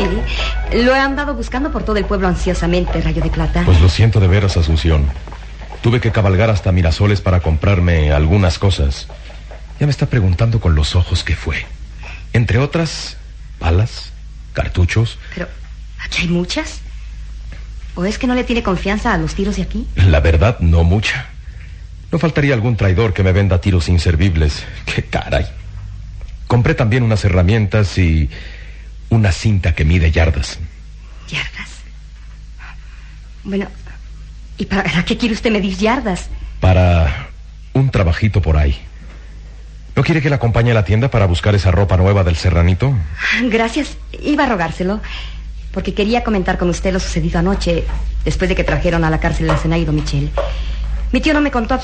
Sí, lo he andado buscando por todo el pueblo ansiosamente, Rayo de Plata. Pues lo siento de veras, Asunción. Tuve que cabalgar hasta Mirasoles para comprarme algunas cosas. Ya me está preguntando con los ojos qué fue. Entre otras, balas, cartuchos. Pero, ¿aquí hay muchas? ¿O es que no le tiene confianza a los tiros de aquí? La verdad, no mucha. No faltaría algún traidor que me venda tiros inservibles. ¡Qué caray! Compré también unas herramientas y una cinta que mide yardas. ¿Yardas? Bueno, ¿y para qué quiere usted medir yardas? Para un trabajito por ahí. ¿No quiere que le acompañe a la tienda para buscar esa ropa nueva del serranito? Gracias. Iba a rogárselo, porque quería comentar con usted lo sucedido anoche, después de que trajeron a la cárcel a Zenaida Michel. Mi tío no me contó